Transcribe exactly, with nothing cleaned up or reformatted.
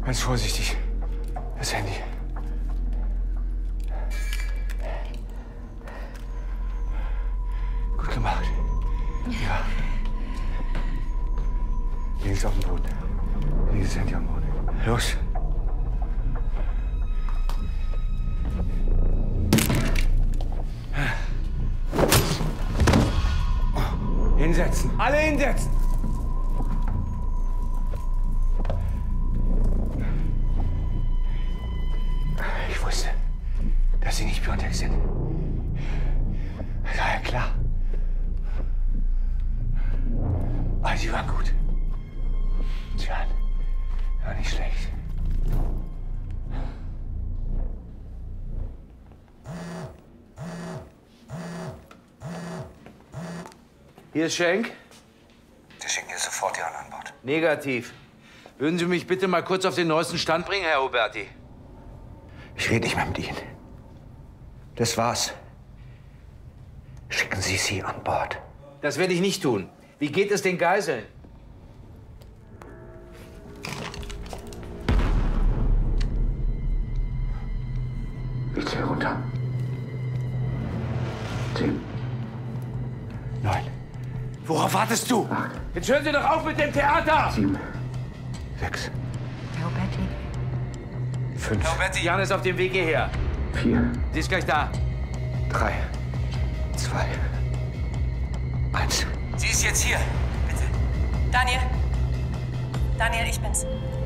Ganz vorsichtig. Das Handy. Gut gemacht. Ja. Links auf dem Boden. Links das Handy am Boden. Los. Hinsetzen. Alle hinsetzen. Ich wusste, dass Sie nicht Biontech sind. Das war ja klar. Aber Sie waren gut. Sie waren, waren nicht schlecht. Hier ist Schenk. Sie schicken hier sofort Ihren an Bord. Negativ. Würden Sie mich bitte mal kurz auf den neuesten Stand bringen, Herr Huberti? Ich rede nicht mehr mit Ihnen. Das war's. Schicken Sie sie an Bord. Das werde ich nicht tun. Wie geht es den Geiseln? Ich zähle runter. Zehn. Neun. Worauf wartest du? Acht. Jetzt hören Sie doch auf mit dem Theater! Sieben. Sechs. Herr Huberti. Fünf. Herr Huberti, Jan ist auf dem Weg hierher. Vier. Sie ist gleich da. Drei. Zwei. Eins. Sie ist jetzt hier. Bitte. Daniel. Daniel, ich bin's.